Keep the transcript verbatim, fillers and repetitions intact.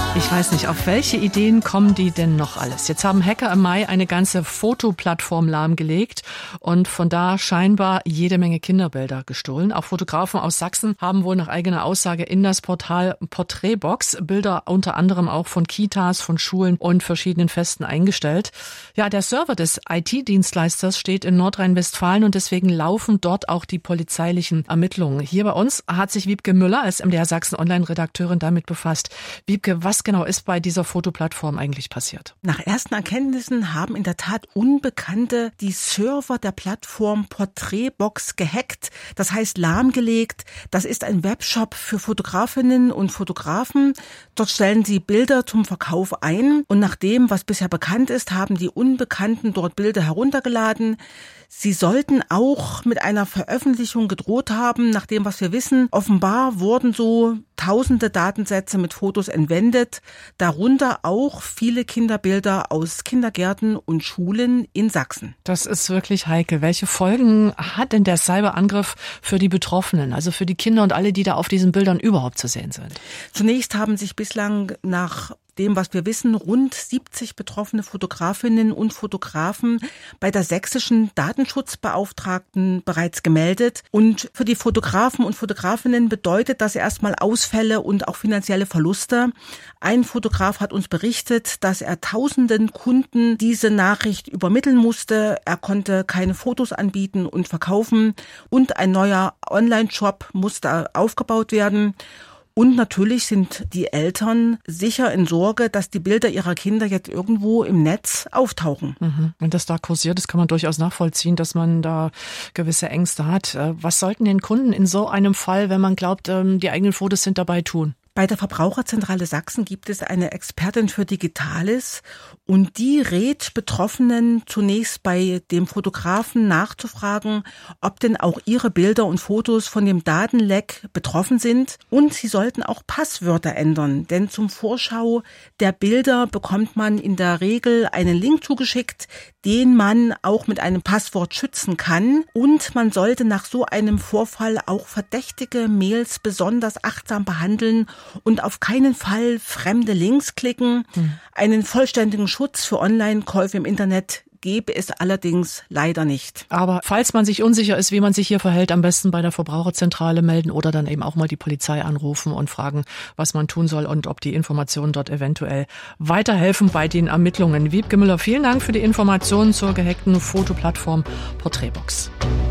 Ich weiß nicht, auf welche Ideen kommen die denn noch alles? Jetzt haben Hacker im Mai eine ganze Fotoplattform lahmgelegt und von da scheinbar jede Menge Kinderbilder gestohlen. Auch Fotografen aus Sachsen haben wohl nach eigener Aussage in das Portal Porträtbox Bilder unter anderem auch von Kitas, von Schulen und verschiedenen Festen eingestellt. Ja, der Server des I T-Dienstleisters steht in Nordrhein-Westfalen und deswegen laufen dort auch die polizeilichen Ermittlungen. Hier bei uns hat sich Wiebke Müller als M D R Sachsen Online-Redakteurin damit befasst. Wiebke, was genau ist bei dieser Fotoplattform eigentlich passiert? Nach ersten Erkenntnissen haben in der Tat Unbekannte die Server der Plattform Porträtbox gehackt, das heißt lahmgelegt. Das ist ein Webshop für Fotografinnen und Fotografen. Dort stellen sie Bilder zum Verkauf ein und nach dem, was bisher bekannt ist, haben die Unbekannten dort Bilder heruntergeladen. Sie sollten auch mit einer Veröffentlichung gedroht haben, nach dem, was wir wissen. Offenbar wurden so tausende Datensätze mit Fotos entwendet, darunter auch viele Kinderbilder aus Kindergärten und Schulen in Sachsen. Das ist wirklich heikel. Welche Folgen hat denn der Cyberangriff für die Betroffenen, also für die Kinder und alle, die da auf diesen Bildern überhaupt zu sehen sind? Zunächst haben sich bislang nach dem, was wir wissen, rund siebzig betroffene Fotografinnen und Fotografen bei der sächsischen Datenschutzbeauftragten bereits gemeldet. Und für die Fotografen und Fotografinnen bedeutet das erstmal Ausfälle und auch finanzielle Verluste. Ein Fotograf hat uns berichtet, dass er tausenden Kunden diese Nachricht übermitteln musste. Er konnte keine Fotos anbieten und verkaufen und ein neuer Online-Shop musste aufgebaut werden. Und natürlich sind die Eltern sicher in Sorge, dass die Bilder ihrer Kinder jetzt irgendwo im Netz auftauchen. Mhm. Wenn das da kursiert, das kann man durchaus nachvollziehen, dass man da gewisse Ängste hat. Was sollten den Kunden in so einem Fall, wenn man glaubt, die eigenen Fotos sind dabei, tun? Bei der Verbraucherzentrale Sachsen gibt es eine Expertin für Digitales und die rät Betroffenen zunächst bei dem Fotografen nachzufragen, ob denn auch ihre Bilder und Fotos von dem Datenleck betroffen sind. Und sie sollten auch Passwörter ändern, denn zum Vorschau der Bilder bekommt man in der Regel einen Link zugeschickt, den man auch mit einem Passwort schützen kann. Und man sollte nach so einem Vorfall auch verdächtige Mails besonders achtsam behandeln und auf keinen Fall fremde Links klicken. Hm. Einen vollständigen Schutz für Online-Käufe im Internet gäbe es allerdings leider nicht. Aber falls man sich unsicher ist, wie man sich hier verhält, am besten bei der Verbraucherzentrale melden oder dann eben auch mal die Polizei anrufen und fragen, was man tun soll und ob die Informationen dort eventuell weiterhelfen bei den Ermittlungen. Wiebke Müller, vielen Dank für die Informationen zur gehackten Fotoplattform Porträtbox.